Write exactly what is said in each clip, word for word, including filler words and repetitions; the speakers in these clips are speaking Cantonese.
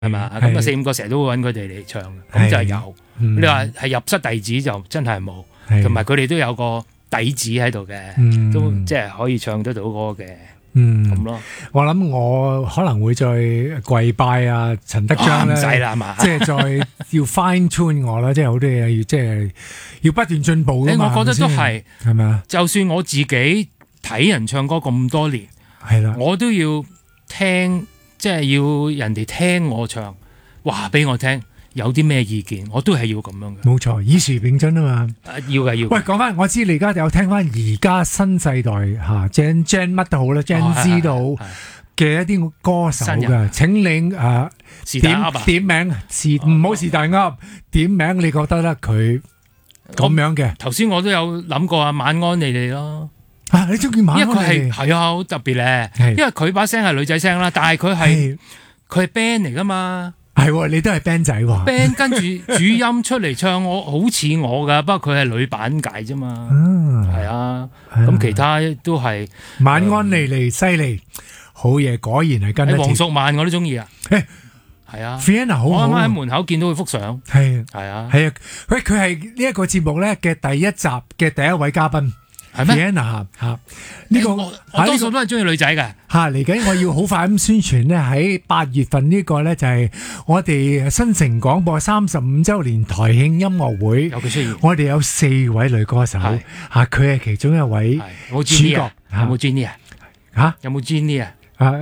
係嘛？咁啊四五個成日都會揾佢哋嚟唱，咁就係有。你話係入室弟子就真係冇，同埋佢哋都有個底子喺度嘅，都即係可以唱得到歌嘅。嗯，咁咯。 我諗我可能會再跪拜啊陳德章咧， 唔使啦嘛， 即係再要 fine tune 我啦，即係好多嘢要即係要不斷進步噶嘛。 我覺得都係， 係咪啊？ 就算我自己睇人唱歌咁多年， 係啦， 我都要聽，即係要人哋聽我唱，話俾我聽。有啲咩意見，我都係要咁樣嘅。 冇錯，以時並進啊嘛。 啊要嘅要。喂， 講翻，我知你而家有聽翻而家新世代嚇 Gen Gen 乜都好啦 ，Gen Z 都好嘅一啲歌手嘅。請你誒點點名，是唔好是但噏點名，你覺得咧佢咁樣嘅？ 頭先我都有諗過啊，晚安你哋咯。 啊，你中意晚安你哋？ 因為佢係係啊，好特別咧。因為佢把聲係女仔聲啦，但係佢係佢係 band 嚟噶嘛。 係，你都係 band 仔喎。 band 跟住主音出嚟唱，我好似我噶，不過佢係女版界啫嘛。係啊，咁其他都係晚安莉莉犀利，好嘢，果然係跟得。 黃淑曼我都中意啊。係啊 Fiona 好好。 我啱啱喺門口見到佢幅相。 係係啊， 係啊，喂，佢係呢一個節目咧嘅第一集嘅第一位嘉賓。 係咩 ？Fiona 嚇呢個我多數都係中意女仔嘅嚇。嚟緊我要好快咁宣傳咧，喺八月份呢個咧就係我哋新城廣播三十五週年台慶音樂會。 有佢出現。 我哋有四位女歌手嚇，佢係其中一位主角。 有冇 Jenny 啊？嚇有冇 Jenny 啊？啊！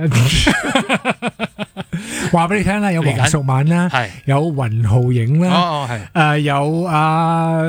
話俾你聽啦，有黃淑曼啦，有雲浩影啦， 哦係， 誒有啊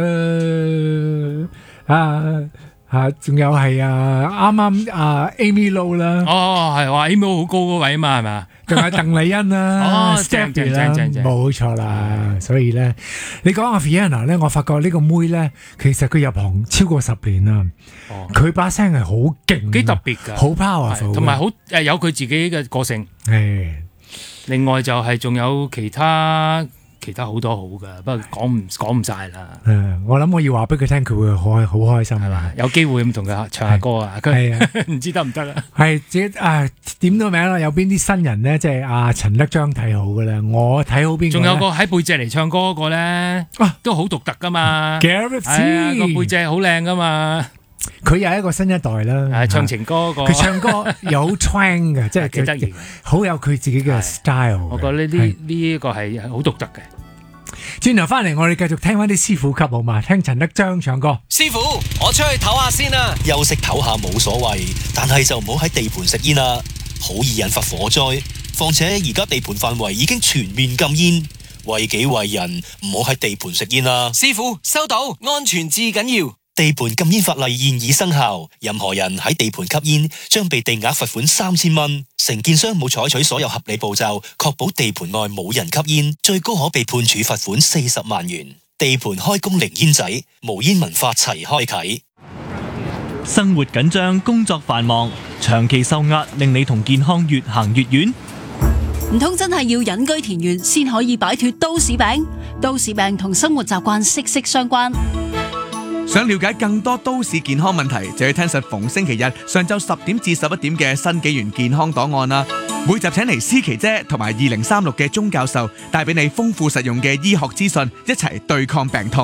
啊。啊，仲有係啊，啱啱啊 Amy Lo 啦， 哦係話 Amy Lo 好高嗰位嘛係嘛， 仲有鄧麗欣啦，Stephy 啦，冇錯啦。所以咧，你講阿 Fiona 咧，我發覺呢個妹咧，其實佢入行超過十年啦，佢把聲係好勁， 幾特別㗎， 好 powerful，同埋好誒有佢自己嘅個性。 係， 另外就係仲有其他。其他好多好噶，不過講唔講唔晒啦。 誒，我諗我要話俾佢聽，佢會開好開心係嘛？ 有機會咁同佢唱下歌啊！係啊，唔知得唔得啊？ 係自己誒點到名啦！有邊啲新人咧？即係阿陳德章睇好嘅咧，我睇好邊個？ 仲有個喺背脊嚟唱歌嗰個咧，啊，都好獨特噶嘛。 Gareth C 個背脊好靚噶嘛。 佢又係一個新一代啦， 唱情歌個。 佢唱歌有好 twang 嘅，即係幾得意， 好有佢自己嘅 style。 我覺得呢啲呢個係好獨特嘅。 轉頭翻嚟，我哋繼續聽翻啲師傅級好嘛？聽陳德章唱歌。 師傅，我出去唞下先啦。休息唞下冇所謂，但係就唔好喺地盤食煙啦，好易引發火災。況且而家地盤範圍已經全面禁煙，為己為人，唔好喺地盤食煙啦。師傅收到，安全至緊要。地盤禁煙法例現已生效，任何人喺地盤吸煙將被定額罰款三千蚊。承建商冇採取所有合理步驟，確保地盤內冇人吸煙，最高可被判處罰款四十萬元。地盤開工零煙仔，無煙文化齊開啟。 生活緊張，工作繁忙，長期受壓，令你同健康越行越遠。 唔通真係要隱居田園先可以擺脫都市病？都市病同生活習慣息息相關。 想了解更多都市健康問題，就要聽實逢星期日上晝十點至十一點嘅新紀元健康檔案啦。每集請嚟思琪姐同埋二零三六嘅鐘教授，帶俾你豐富實用嘅醫學資訊，一齊對抗病痛。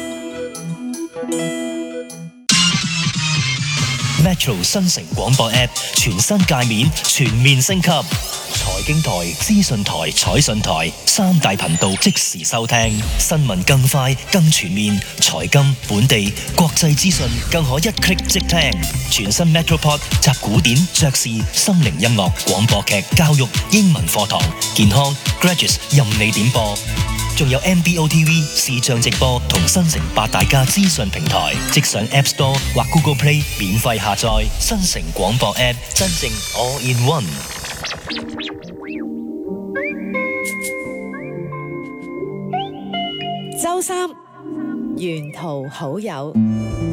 Metro 新城廣播 App 全新界面全面升級，財經台、資訊台、彩訊台三大頻道即時收聽，新聞更快更全面，財金、本地、國際資訊更可一 click 即聽。全新 Metropod 集古典、爵士、心靈音樂、廣播劇、教育、英文課堂、健康、Graduates 任你點播。仲有 M B O T V 視像直播同新城八大家資訊平台，即上 App Store 或 Google Play 免費下載。新城廣播 App 真正 All in One。 周三沿途好友。